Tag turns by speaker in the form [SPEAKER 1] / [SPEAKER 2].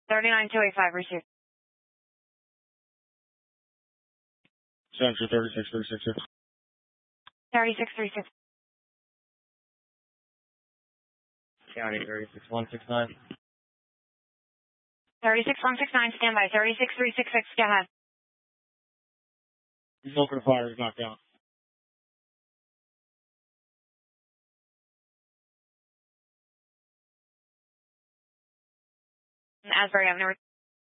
[SPEAKER 1] 39285 received.
[SPEAKER 2] Center 36366.
[SPEAKER 1] 3636.
[SPEAKER 3] County 36169.
[SPEAKER 1] 36169, standby. 36366, go ahead.
[SPEAKER 2] He's open fire, he's knocked out.
[SPEAKER 1] Asbury Avenue.